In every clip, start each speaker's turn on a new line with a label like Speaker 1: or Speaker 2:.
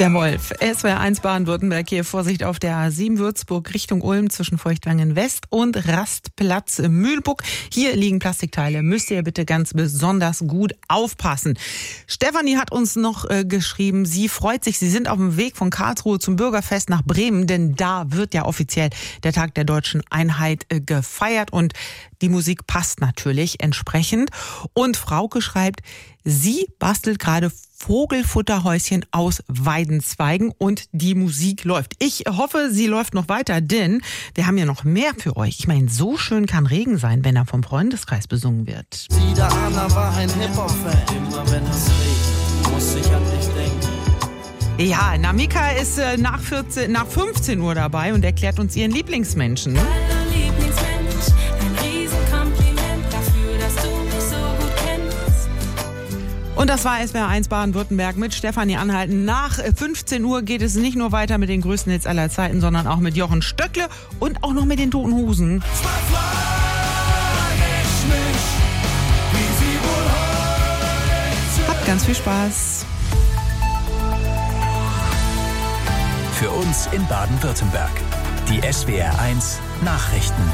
Speaker 1: Der Wolf. SWR 1 Baden-Württemberg hier. Vorsicht auf der A7 Würzburg Richtung Ulm zwischen Feuchtwangen West und Rastplatz Mühlbuck. Hier liegen Plastikteile. Müsst ihr bitte ganz besonders gut aufpassen. Stefanie hat uns noch geschrieben, sie freut sich. Sie sind auf dem Weg von Karlsruhe zum Bürgerfest nach Bremen, denn da wird ja offiziell der Tag der deutschen Einheit gefeiert und die Musik passt natürlich entsprechend. Und Frauke schreibt, sie bastelt gerade Vogelfutterhäuschen aus Weidenzweigen und die Musik läuft. Ich hoffe, sie läuft noch weiter, denn wir haben ja noch mehr für euch. Ich meine, so schön kann Regen sein, wenn er vom Freundeskreis besungen wird.
Speaker 2: Sie da Anna war ein Hip-Hop-Fan. Immer wenn es regnet, muss ich an dich denken.
Speaker 1: Ja, Namika ist nach 15 Uhr dabei und erklärt uns ihren Lieblingsmenschen. Und das war SWR 1 Baden-Württemberg mit Stefanie Anhalten. Nach 15 Uhr geht es nicht nur weiter mit den größten Hits aller Zeiten, sondern auch mit Jochen Stöckle und auch noch mit den Toten Hosen. Habt ganz viel Spaß.
Speaker 3: Für uns in Baden-Württemberg. Die SWR 1 Nachrichten.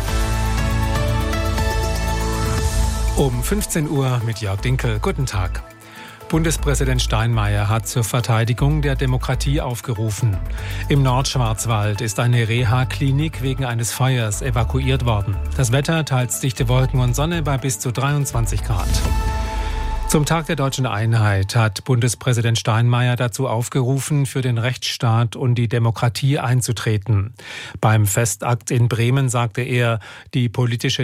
Speaker 4: Um 15 Uhr mit Jörg Dinkel. Guten Tag. Bundespräsident Steinmeier hat zur Verteidigung der Demokratie aufgerufen. Im Nordschwarzwald ist eine Reha-Klinik wegen eines Feuers evakuiert worden. Das Wetter teils dichte Wolken und Sonne bei bis zu 23 Grad. Zum Tag der deutschen Einheit hat Bundespräsident Steinmeier dazu aufgerufen, für den Rechtsstaat und die Demokratie einzutreten. Beim Festakt in Bremen sagte er, die politische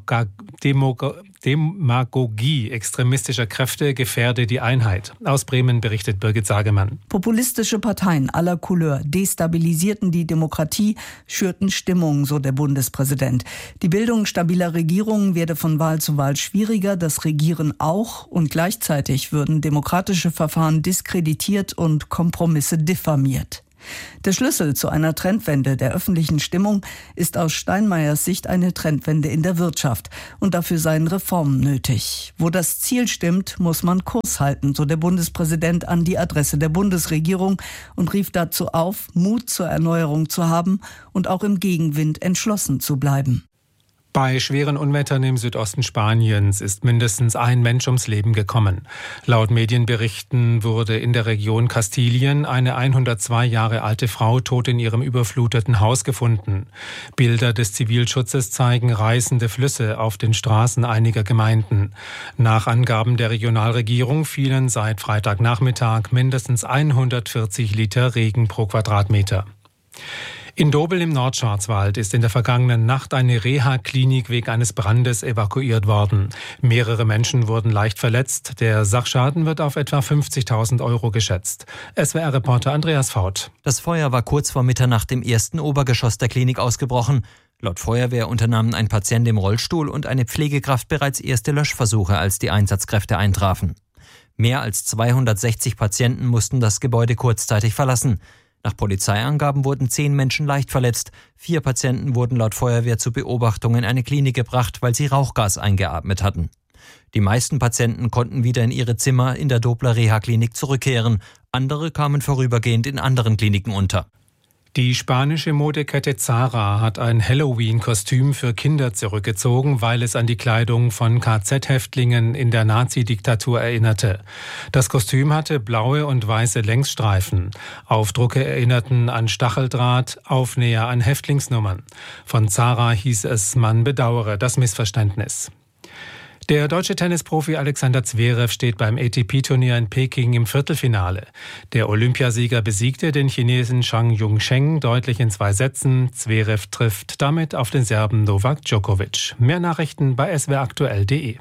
Speaker 4: Demagogie extremistischer Kräfte gefährde die Einheit. Aus Bremen berichtet Birgit Sagemann.
Speaker 5: Populistische Parteien aller Couleur destabilisierten die Demokratie, schürten Stimmung, so der Bundespräsident. Die Bildung stabiler Regierungen werde von Wahl zu Wahl schwieriger, das Regieren auch, und gleichzeitig würden demokratische Verfahren diskreditiert und Kompromisse diffamiert. Der Schlüssel zu einer Trendwende der öffentlichen Stimmung ist aus Steinmeiers Sicht eine Trendwende in der Wirtschaft. Und dafür seien Reformen nötig. Wo das Ziel stimmt, muss man Kurs halten, so der Bundespräsident an die Adresse der Bundesregierung und rief dazu auf, Mut zur Erneuerung zu haben und auch im Gegenwind entschlossen zu bleiben.
Speaker 4: Bei schweren Unwettern im Südosten Spaniens ist mindestens ein Mensch ums Leben gekommen. Laut Medienberichten wurde in der Region Kastilien eine 102 Jahre alte Frau tot in ihrem überfluteten Haus gefunden. Bilder des Zivilschutzes zeigen reißende Flüsse auf den Straßen einiger Gemeinden. Nach Angaben der Regionalregierung fielen seit Freitagnachmittag mindestens 140 Liter Regen pro Quadratmeter. In Dobel im Nordschwarzwald ist in der vergangenen Nacht eine Reha-Klinik wegen eines Brandes evakuiert worden. Mehrere Menschen wurden leicht verletzt. Der Sachschaden wird auf etwa 50.000 € geschätzt. SWR-Reporter Andreas Faut.
Speaker 6: Das Feuer war kurz vor Mitternacht im ersten Obergeschoss der Klinik ausgebrochen. Laut Feuerwehr unternahmen ein Patient im Rollstuhl und eine Pflegekraft bereits erste Löschversuche, als die Einsatzkräfte eintrafen. Mehr als 260 Patienten mussten das Gebäude kurzzeitig verlassen. Nach Polizeiangaben wurden 10 Menschen leicht verletzt. 4 Patienten wurden laut Feuerwehr zur Beobachtung in eine Klinik gebracht, weil sie Rauchgas eingeatmet hatten. Die meisten Patienten konnten wieder in ihre Zimmer in der Dobler Reha-Klinik zurückkehren. Andere kamen vorübergehend in anderen Kliniken unter.
Speaker 4: Die spanische Modekette Zara hat ein Halloween-Kostüm für Kinder zurückgezogen, weil es an die Kleidung von KZ-Häftlingen in der Nazi-Diktatur erinnerte. Das Kostüm hatte blaue und weiße Längsstreifen. Aufdrucke erinnerten an Stacheldraht, Aufnäher an Häftlingsnummern. Von Zara hieß es, man bedauere das Missverständnis. Der deutsche Tennisprofi Alexander Zverev steht beim ATP-Turnier in Peking im Viertelfinale. Der Olympiasieger besiegte den Chinesen Zhang Yongcheng deutlich in 2 Sätzen. Zverev trifft damit auf den Serben Novak Djokovic. Mehr Nachrichten bei swraktuell.de.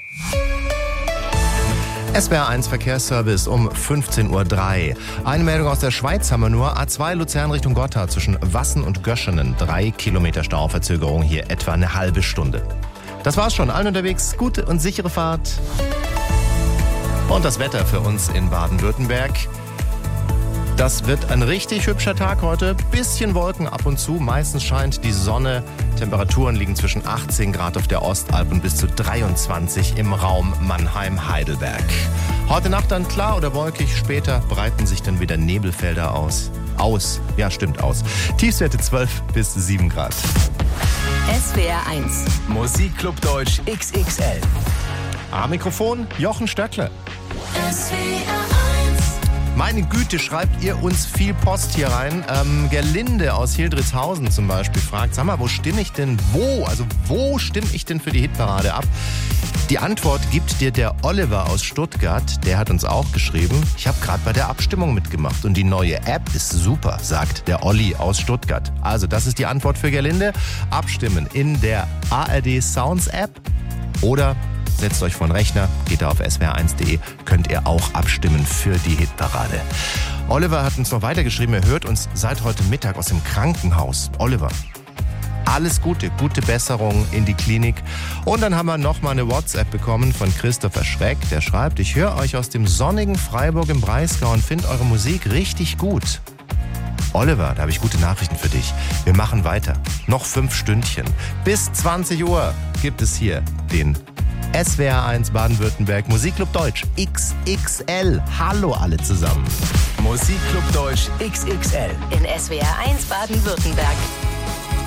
Speaker 7: SWR1 Verkehrsservice um 15.03 Uhr. Eine Meldung aus der Schweiz haben wir nur. A2 Luzern Richtung Gotthard zwischen Wassen und Göschenen. 3 Kilometer Stauverzögerung, hier etwa eine halbe Stunde. Das war's schon. Allen unterwegs, gute und sichere Fahrt. Und das Wetter für uns in Baden-Württemberg. Das wird ein richtig hübscher Tag heute. Bisschen Wolken ab und zu. Meistens scheint die Sonne. Temperaturen liegen zwischen 18 Grad auf der Ostalb und bis zu 23 im Raum Mannheim-Heidelberg. Heute Nacht dann klar oder wolkig. Später breiten sich dann wieder Nebelfelder aus. Tiefstwerte 12 bis 7 Grad.
Speaker 8: SWR 1.
Speaker 3: Musikclub Deutsch XXL.
Speaker 7: Am Mikrofon Jochen Stöckle.
Speaker 8: SWR 1.
Speaker 7: Meine Güte, schreibt ihr uns viel Post hier rein. Gerlinde aus Hildritzhausen zum Beispiel fragt, sag mal, wo stimme ich denn für die Hitparade ab? Die Antwort gibt dir der Oliver aus Stuttgart. Der hat uns auch geschrieben, ich habe gerade bei der Abstimmung mitgemacht und die neue App ist super, sagt der Olli aus Stuttgart. Also das ist die Antwort für Gerlinde. Abstimmen in der ARD Sounds App oder setzt euch vor den Rechner, geht da auf swr1.de, könnt ihr auch abstimmen für die Hitparade. Oliver hat uns noch weitergeschrieben, er hört uns seit heute Mittag aus dem Krankenhaus. Oliver, alles Gute, gute Besserung in die Klinik. Und dann haben wir noch mal eine WhatsApp bekommen von Christopher Schreck, der schreibt, ich höre euch aus dem sonnigen Freiburg im Breisgau und finde eure Musik richtig gut. Oliver, da habe ich gute Nachrichten für dich. Wir machen weiter. Noch 5 Stündchen. Bis 20 Uhr gibt es hier den SWR 1 Baden-Württemberg Musikclub Deutsch XXL. Hallo alle zusammen.
Speaker 3: Musikclub Deutsch XXL.
Speaker 8: In SWR 1 Baden-Württemberg.